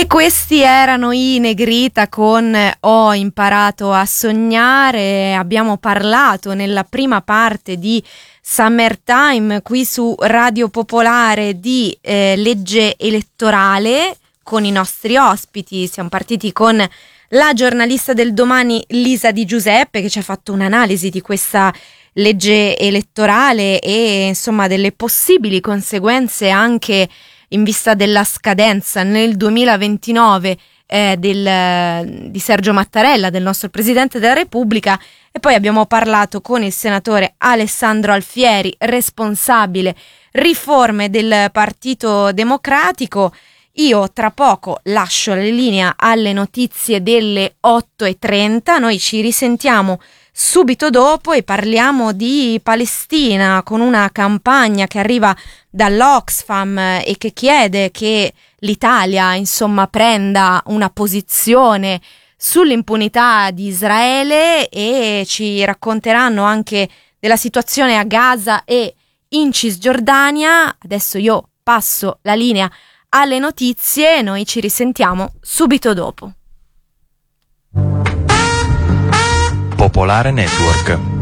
Questi erano i Negrita con Ho imparato a sognare. Abbiamo parlato nella prima parte di Summertime qui su Radio Popolare di legge elettorale con i nostri ospiti. Siamo partiti con la giornalista del Domani Lisa Di Giuseppe, che ci ha fatto un'analisi di questa legge elettorale e insomma delle possibili conseguenze anche in vista della scadenza nel 2029 di Sergio Mattarella, del nostro Presidente della Repubblica. E poi abbiamo parlato con il senatore Alessandro Alfieri, responsabile riforme del Partito Democratico. Io tra poco lascio la linea alle notizie delle 8:30, noi ci risentiamo subito dopo e parliamo di Palestina con una campagna che arriva dall'Oxfam e che chiede che l'Italia insomma prenda una posizione sull'impunità di Israele, e ci racconteranno anche della situazione a Gaza e in Cisgiordania. Adesso io passo la linea alle notizie, noi ci risentiamo subito dopo. Popolare Network.